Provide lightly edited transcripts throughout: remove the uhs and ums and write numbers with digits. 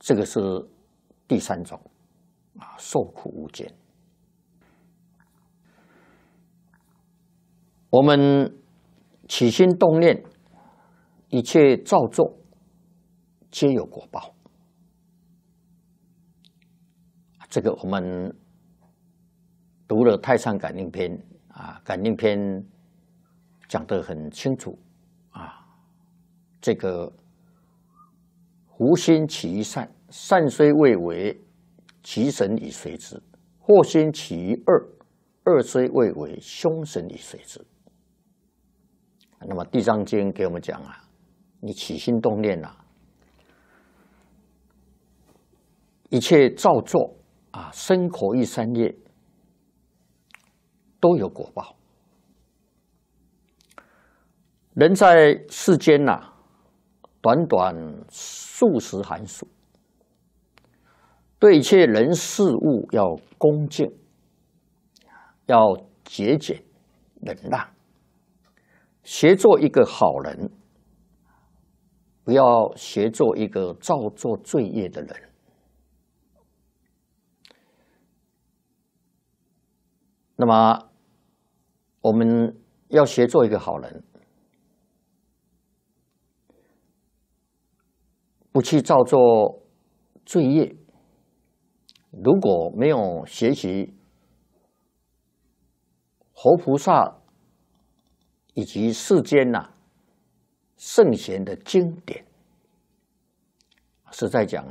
这个是第三种受苦无间。我们起心动念，一切造作，皆有果报。这个我们读了《太上感应篇》感应篇讲得很清楚这个无心起于善，善虽未为，其神已随之；祸心起于恶，恶虽未为，凶神已随之。那么《地藏经》给我们讲你起心动念一切造作身口意三业都有果报。人在世间短短数十寒暑，对一切人事物要恭敬，要节俭忍让，学做一个好人，不要学做一个造作罪业的人。那么我们要学做一个好人，不去造作罪业。如果没有学习活菩萨以及世间圣贤的经典，实在讲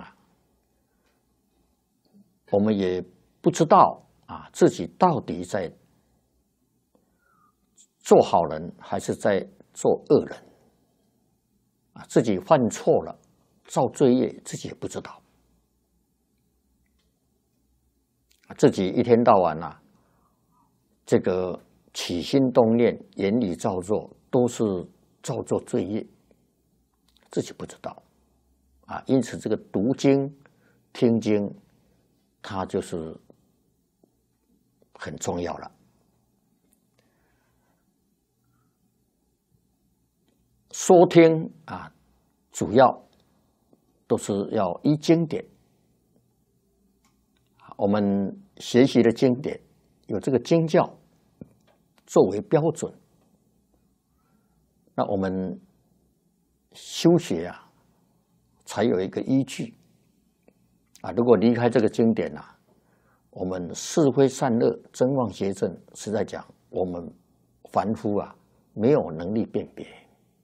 我们也不知道自己到底在做好人还是在做恶人自己犯错了造罪业，自己也不知道，自己一天到晚这个起心动念、言语造作都是造作罪业，自己不知道因此这个读经、听经，它就是很重要了。说听主要都是要依经典，我们学习的经典有这个经教作为标准，那我们修学才有一个依据如果离开这个经典我们是非善恶、真妄邪正，实在讲，我们凡夫没有能力辨别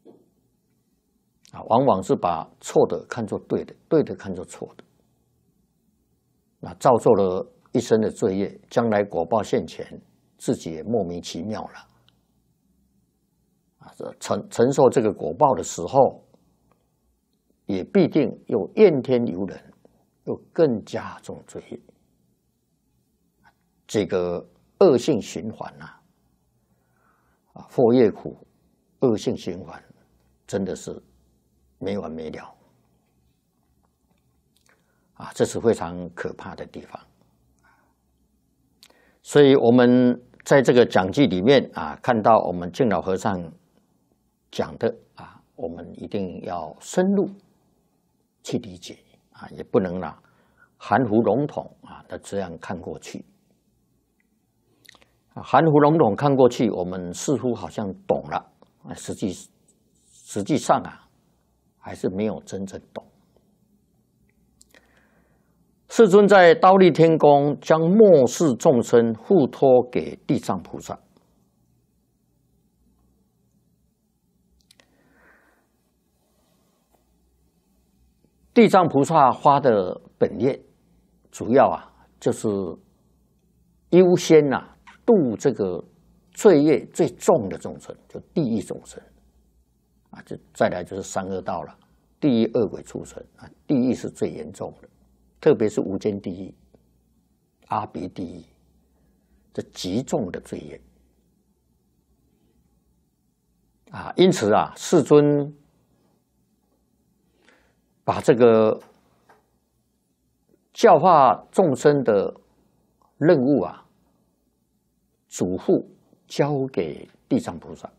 往往是把错的看作对的，对的看作错的，造作了一生的罪业，将来果报现前，自己也莫名其妙了承受这个果报的时候，也必定又怨天尤人，又更加重罪业。这个恶性循环祸业苦，恶性循环真的是没完没了这是非常可怕的地方。所以我们在这个讲记里面看到我们净老和尚讲的我们一定要深入去理解也不能含糊笼统的这样看过去。含糊笼统看过去，我们似乎好像懂了，实际上还是没有真正懂。世尊在忉利天宫将末世众生付托给地藏菩萨，地藏菩萨发的本愿，主要就是优先度这个罪业最重的众生，就地狱众生再来就是三恶道了，地狱恶鬼畜生地狱是最严重的，特别是无间地狱、阿鼻地狱，这极重的罪业因此世尊把这个教化众生的任务嘱咐交给地藏菩萨